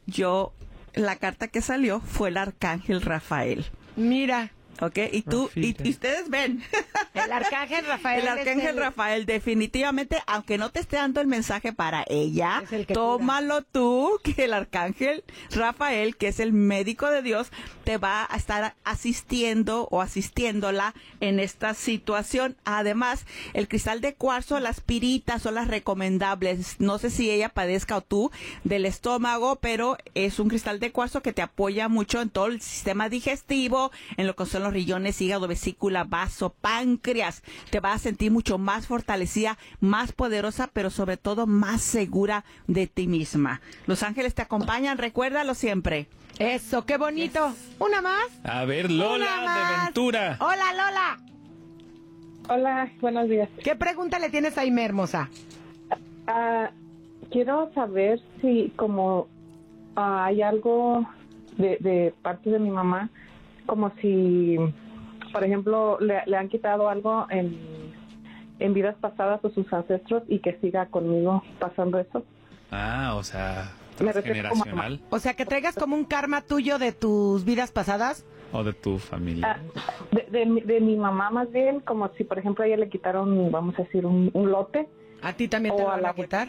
la carta que salió fue el arcángel Rafael. Mira. ¿Ok? Y tú, y ustedes ven. El arcángel Rafael. El arcángel Rafael, definitivamente, aunque no te esté dando el mensaje para ella, tómalo tú, que el arcángel Rafael, que es el médico de Dios, te va a estar asistiendo o asistiéndola en esta situación. Además, el cristal de cuarzo, las piritas son las recomendables. No sé si ella padezca o tú del estómago, pero es un cristal de cuarzo que te apoya mucho en todo el sistema digestivo, en lo que son los riñones, hígado, vesícula, vaso, páncreas. Te vas a sentir mucho más fortalecida, más poderosa, pero sobre todo más segura de ti misma. Los ángeles te acompañan, recuérdalo siempre. Eso, qué bonito. ¿Una más? A ver, Lola de Ventura. Hola, Lola. Hola, buenos días. ¿Qué pregunta le tienes a Aime, hermosa? Quiero saber si como hay algo de parte de mi mamá, como si, por ejemplo, le han quitado algo en vidas pasadas a sus ancestros y que siga conmigo pasando eso. O sea, transgeneracional. O sea, que traigas como un karma tuyo de tus vidas pasadas. O de tu familia. De mi mamá más bien, como si, por ejemplo, a ella le quitaron, vamos a decir, un lote. ¿A ti también te lo van a quitar?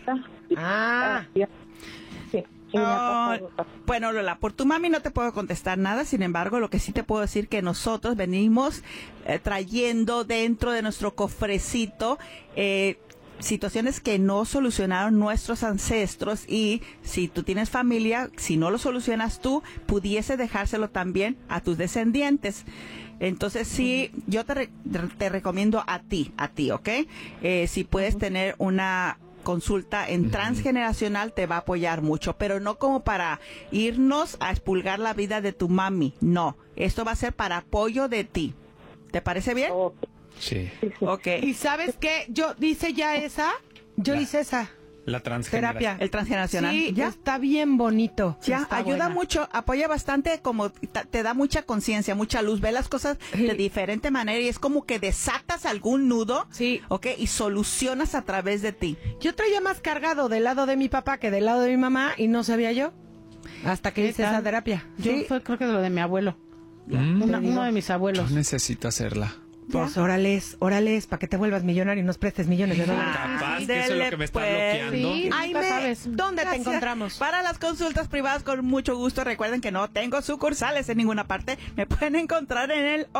Sí. Bueno, Lola, por tu mami no te puedo contestar nada, sin embargo, lo que sí te puedo decir que nosotros venimos trayendo dentro de nuestro cofrecito situaciones que no solucionaron nuestros ancestros, y si tú tienes familia, si no lo solucionas tú, pudiese dejárselo también a tus descendientes. Entonces sí, yo te recomiendo a ti, ¿ok? Si puedes tener una consulta en transgeneracional, te va a apoyar mucho, pero no como para irnos a expulgar la vida de tu mami, no, esto va a ser para apoyo de ti. ¿Te parece bien? Sí. Okay. ¿Y sabes qué? Yo hice esa. La transgeneracional. Terapia. El transgeneracional. Sí, ¿ya? Está bien bonito. Ya, ayuda mucho, apoya bastante, como te da mucha conciencia, mucha luz, ve las cosas de diferente manera y es como que desatas algún nudo, ¿ok? Y solucionas a través de ti. Yo traía más cargado del lado de mi papá que del lado de mi mamá y no sabía yo. Hasta que hice esa terapia. Yo creo que de lo de mi abuelo. Uno de mis abuelos. Yo necesito hacerla. Pues órales, para que te vuelvas millonario y nos prestes millones de dólares. Capaz que eso es lo que me está bloqueando. Sí, Aime, ¿dónde te encontramos? Para las consultas privadas, con mucho gusto. Recuerden que no tengo sucursales en ninguna parte. Me pueden encontrar en el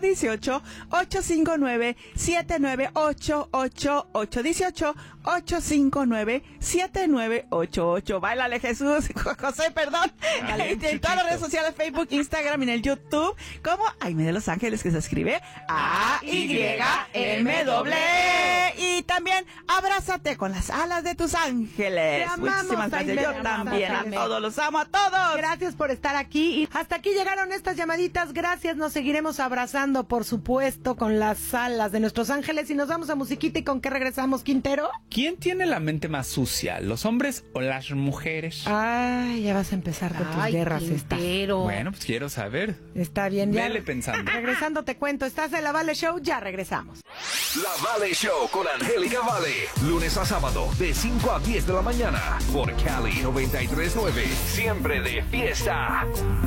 818-859-7988. 818-859-7988. Báilale, Jesús. José, perdón. En todas las redes sociales, Facebook, Instagram y en el YouTube, como Aime de Los Ángeles, que se escribe AYMW. Y también abrázate con las alas de tus ángeles. Te amamos, muchísimas gracias. Yo también a todos, los amo a todos. Gracias por estar aquí. Y hasta aquí llegaron estas llamaditas. Gracias, nos seguiremos abrazando, por supuesto, con las alas de nuestros ángeles. Y nos vamos a musiquita. ¿Y con qué regresamos, Quintero? ¿Quién tiene la mente más sucia, los hombres o las mujeres? Ay, ya vas a empezar con tus guerras estas. Bueno, pues quiero saber. Está bien, ya. Vele pensando. Regresando te cuento, estás en la Vale Show, ya regresamos. La Vale Show con Angélica Vale, lunes a sábado de 5 a 10 de la mañana por Cali 93.9, siempre de fiesta.